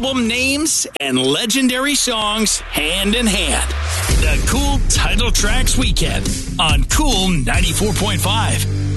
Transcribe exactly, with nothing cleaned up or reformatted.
album names and legendary songs hand in hand. The Cool Title Tracks Weekend on Cool ninety-four point five.